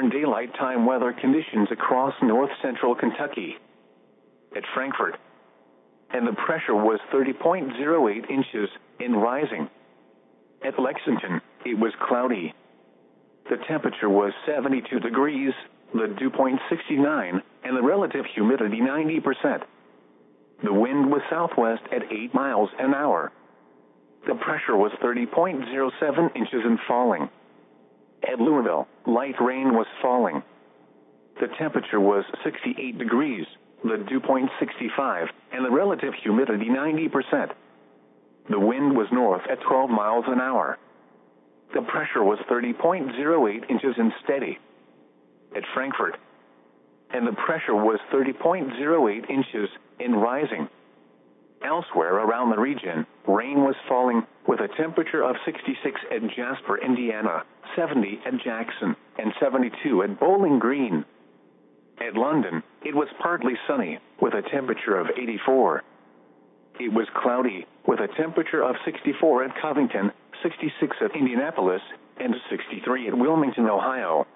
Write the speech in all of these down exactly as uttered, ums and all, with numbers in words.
Eastern Daylight Time weather conditions across north-central Kentucky. At Frankfort, and the pressure was thirty point zero eight inches and rising. At Lexington, it was cloudy. The temperature was seventy-two degrees, the dew point sixty-nine, and the relative humidity ninety percent. The wind was southwest at eight miles an hour. The pressure was thirty point zero seven inches and falling. At Louisville, light rain was falling. The temperature was sixty-eight degrees, the dew point sixty-five, and the relative humidity ninety percent. The wind was north at twelve miles an hour. The pressure was thirty point zero eight inches and steady. At Frankfort, and the pressure was thirty point zero eight inches and rising. Elsewhere around the region, rain was falling, with a temperature of sixty-six at Jasper, Indiana, seventy at Jackson, and seventy-two at Bowling Green. At London, it was partly sunny, with a temperature of eighty-four. It was cloudy, with a temperature of sixty-four at Covington, sixty-six at Indianapolis, and sixty-three at Wilmington, Ohio.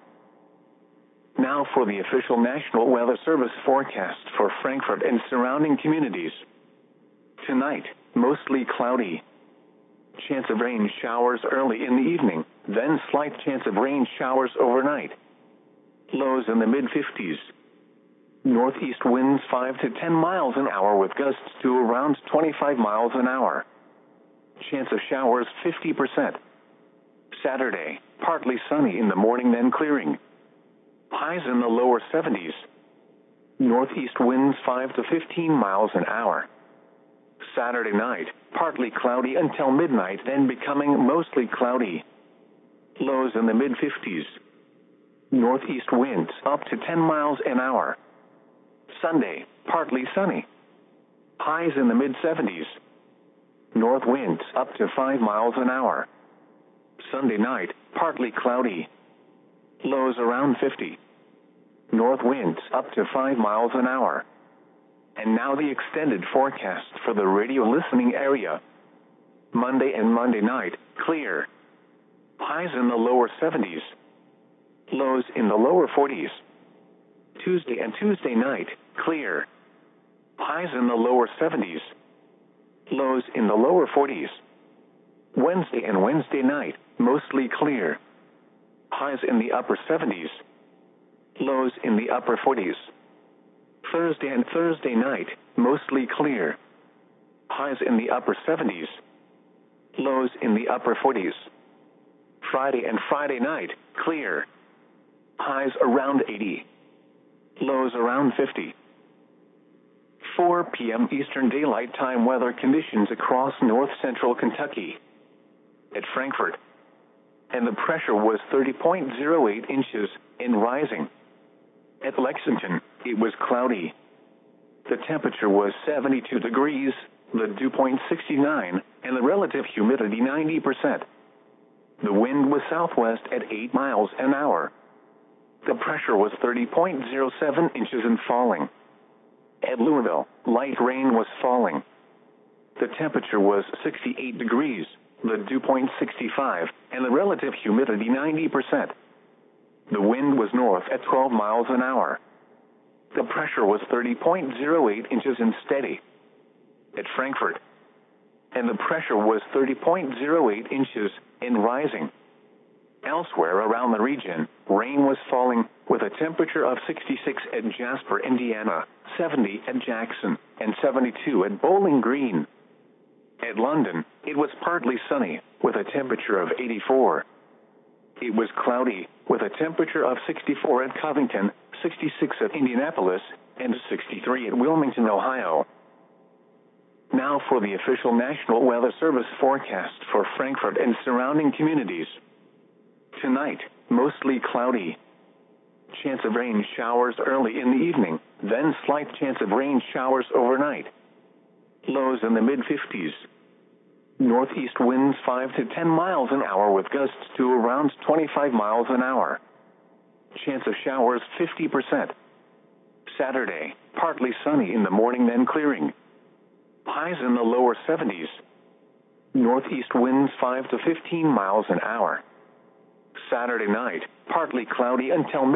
Now for the official National Weather Service forecast for Frankfort and surrounding communities. Tonight, mostly cloudy. Chance of rain showers early in the evening, then slight chance of rain showers overnight. Lows in the mid fifties. Northeast winds five to ten miles an hour with gusts to around twenty-five miles an hour. Chance of showers fifty percent. Saturday, partly sunny in the morning then clearing. Highs in the lower seventies. Northeast winds five to fifteen miles an hour. Saturday night, partly cloudy until midnight, then becoming mostly cloudy. Lows in the mid fifties. Northeast winds up to ten miles an hour. Sunday, partly sunny. Highs in the mid seventies. North winds up to five miles an hour. Sunday night, partly cloudy. Lows around fifty. North winds up to five miles an hour. And now the extended forecast for the radio listening area. Monday and Monday night, clear. Highs in the lower seventies. Lows in the lower forties. Tuesday and Tuesday night, clear. Highs in the lower seventies. Lows in the lower forties. Wednesday and Wednesday night, mostly clear. Highs in the upper seventies. Lows in the upper forties. Thursday and Thursday night, mostly clear. Highs in the upper seventies. Lows in the upper forties. Friday and Friday night, clear. Highs around eighty. Lows around fifty. four p m Eastern Daylight Time weather conditions across north-central Kentucky. At Frankfort, and the pressure was thirty point zero eight inches and rising. At Lexington, it was cloudy. The temperature was seventy-two degrees, the dew point sixty-nine, and the relative humidity ninety percent. The wind was southwest at eight miles an hour. The pressure was thirty point zero seven inches and falling. At Louisville, light rain was falling. The temperature was sixty-eight degrees, the dew point sixty-five, and the relative humidity ninety percent. The wind was north at twelve miles an hour. The pressure was thirty point zero eight inches and steady. At Frankfort, and the pressure was thirty point zero eight inches and rising. Elsewhere around the region, rain was falling, with a temperature of sixty-six at Jasper, Indiana, seventy at Jackson, and seventy-two at Bowling Green. At London, it was partly sunny, with a temperature of eighty-four. It was cloudy, with a temperature of sixty-four at Covington, sixty-six at Indianapolis, and sixty-three at Wilmington, Ohio. Now for the official National Weather Service forecast for Frankfort and surrounding communities. Tonight, mostly cloudy. Chance of rain showers early in the evening, then slight chance of rain showers overnight. Lows in the mid fifties. Northeast winds five to ten miles an hour with gusts to around twenty-five miles an hour. Chance of showers fifty percent. Saturday, partly sunny in the morning then clearing. Highs in the lower seventies. Northeast winds five to fifteen miles an hour. Saturday night, partly cloudy until